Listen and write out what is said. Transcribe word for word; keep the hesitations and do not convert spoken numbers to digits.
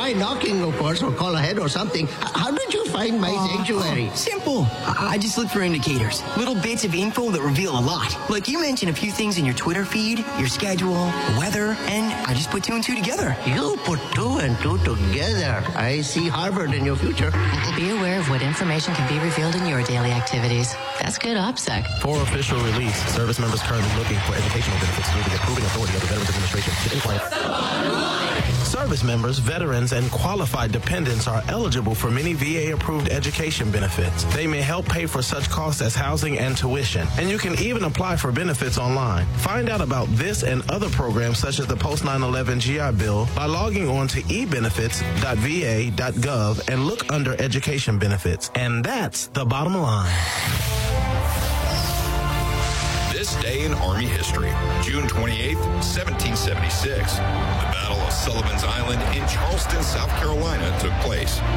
try knocking, of course, or call ahead or something. How did you find my uh, sanctuary? Uh, simple. I-, I just look for indicators. Little bits of info that reveal a lot. Like you mentioned a few things in your Twitter feed, your schedule, weather, and I just put two and two together. You put two and two together. I see Harvard in your future. Be aware of what information can be revealed in your daily activities. That's good OPSEC. For official release, service members currently looking for educational benefits through the approving authority of the Veterans Administration should inquire. Service members, veterans, and qualified dependents are eligible for many V A-approved education benefits. They may help pay for such costs as housing and tuition, and you can even apply for benefits online. Find out about this and other programs such as the post nine eleven G I Bill by logging on to e benefits dot v a dot gov and look under education benefits. And that's the bottom line. This day in Army history, June twenty-eighth, seventeen seventy-six. The Battle of Sullivan's Island in Charleston, South Carolina took place.